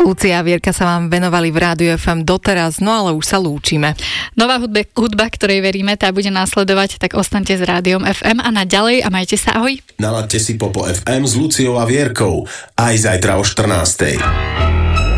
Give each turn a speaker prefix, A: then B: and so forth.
A: Lucia a Vierka sa vám venovali v Rádiu FM doteraz, no ale už sa lúčime.
B: Nová hudba, ktorej veríme, tá bude následovať, tak ostaňte s Rádiom FM a naďalej a majte sa, ahoj.
C: Naladte si Popo FM s Luciou a Vierkou aj zajtra o 14:00.